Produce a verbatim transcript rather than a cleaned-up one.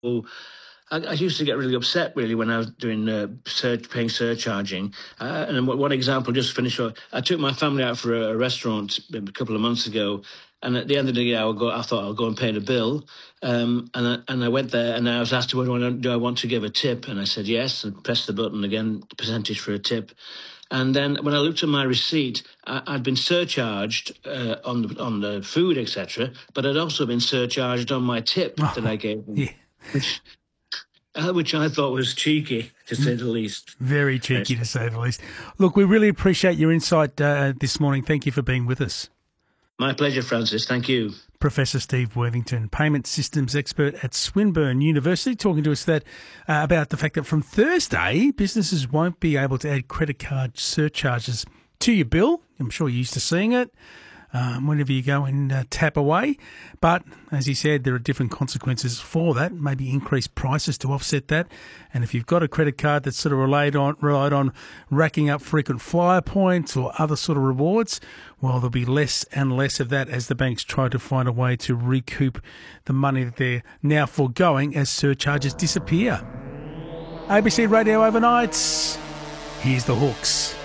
I, I used to get really upset, really, when I was doing uh, search, paying surcharging. Uh, and one one example, just to finish up, I took my family out for a, a restaurant a couple of months ago, and at the end of the day, I, would go, I thought I'll go and pay the bill. Um, and, I, and I went there, and I was asked, do I, do I want to give a tip? And I said yes, and pressed the button again, percentage for a tip. And then when I looked at my receipt, I, I'd been surcharged uh, on the on the food, et cetera, but I'd also been surcharged on my tip Oh, that I gave them. yeah. Which, uh, which I thought was cheeky, to say the least. Very cheeky, to say the least. Look, we really appreciate your insight uh, this morning. Thank you for being with us. My pleasure, Francis. Thank you. Professor Steve Worthington, payment systems expert at Swinburne University, talking to us that uh, about the fact that from Thursday, businesses won't be able to add credit card surcharges to your bill. I'm sure you're used to seeing it um, whenever you go and uh, tap away. But as he said, there are different consequences for that, maybe increased prices to offset that. And if you've got a credit card that's sort of relied on, relied on racking up frequent flyer points or other sort of rewards, well, there'll be less and less of that as the banks try to find a way to recoup the money that they're now foregoing as surcharges disappear. A B C Radio Overnights. Here's the Hooks.